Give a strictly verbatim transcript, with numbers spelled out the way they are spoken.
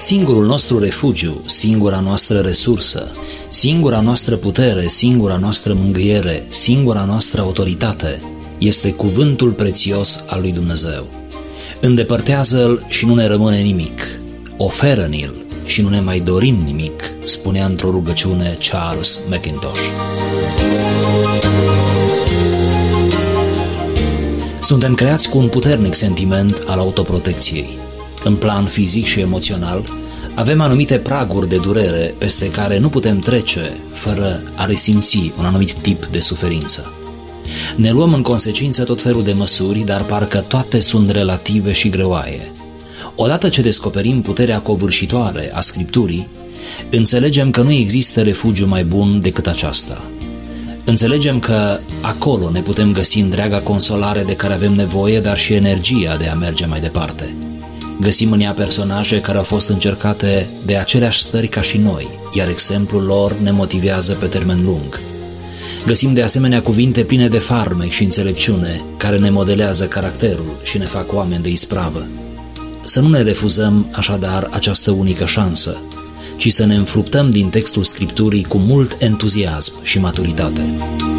Singurul nostru refugiu, singura noastră resursă, singura noastră putere, singura noastră mângâiere, singura noastră autoritate este cuvântul prețios al lui Dumnezeu. Îndepărtează-l și nu ne rămâne nimic. Oferă-ni-l și nu ne mai dorim nimic, spunea într-o rugăciune Charles Mackintosh. Suntem creați cu un puternic sentiment al autoprotecției. În plan fizic și emoțional, avem anumite praguri de durere peste care nu putem trece fără a resimți un anumit tip de suferință. Ne luăm în consecință tot felul de măsuri, dar parcă toate sunt relative și greoaie. Odată ce descoperim puterea covârșitoare a Scripturii, înțelegem că nu există refugiu mai bun decât aceasta. Înțelegem că acolo ne putem găsi întreaga consolare de care avem nevoie, dar și energia de a merge mai departe. Găsim în ea personaje care au fost încercate de aceleași stări ca și noi, iar exemplul lor ne motivează pe termen lung. Găsim de asemenea cuvinte pline de farmec și înțelepciune, care ne modelează caracterul și ne fac oameni de ispravă. Să nu ne refuzăm așadar această unică șansă, ci să ne înfruptăm din textul Scripturii cu mult entuziasm și maturitate.